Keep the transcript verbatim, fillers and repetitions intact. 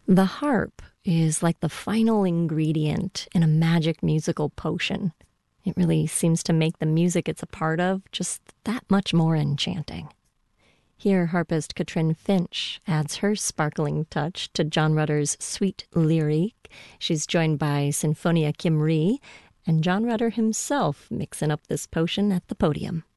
The harp is like the final ingredient in a magic musical potion. It really seems to make the music it's a part of just that much more enchanting. Here, harpist Katrin Finch adds her sparkling touch to John Rutter's sweet lyrique. She's joined by Sinfonia Kim Ri and John Rutter himself mixing up this potion at the podium.